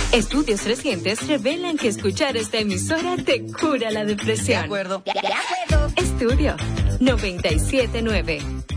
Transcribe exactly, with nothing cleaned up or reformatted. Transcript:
Estudios recientes revelan que escuchar esta emisora te cura la depresión. De acuerdo. De acuerdo. Estudio noventa y siete punto nueve.